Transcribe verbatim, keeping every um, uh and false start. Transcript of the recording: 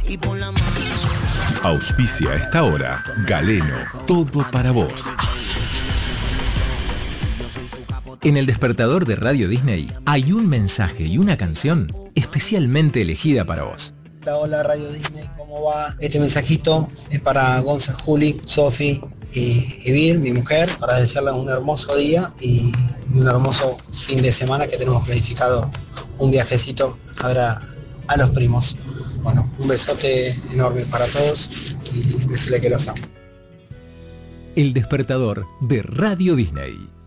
y pon la mano. Auspicia a esta hora Galeno, todo para vos. En el despertador de Radio Disney hay un mensaje y una canción especialmente elegida para vos. Hola, hola Radio Disney, ¿cómo va? Este mensajito es para Gonza, Juli, Sofi y Evir, mi mujer, para desearles un hermoso día y un hermoso fin de semana que tenemos planificado un viajecito ahora a los primos. Bueno, un besote enorme para todos y decirle que los amo. El despertador de Radio Disney.